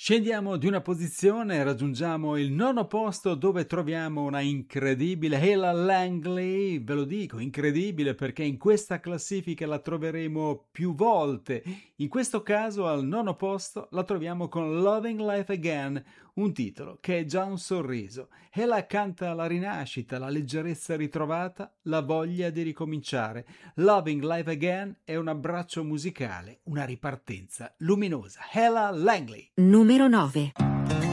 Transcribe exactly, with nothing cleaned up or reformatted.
Scendiamo di una posizione e raggiungiamo il nono posto dove troviamo una incredibile Ella Langley, ve lo dico, incredibile perché in questa classifica la troveremo più volte. In questo caso al nono posto la troviamo con Loving Life Again, un titolo che è già un sorriso. Ella canta la rinascita, la leggerezza ritrovata, la voglia di ricominciare. Loving Life Again è un abbraccio musicale, una ripartenza luminosa. Ella Langley. Numero nove.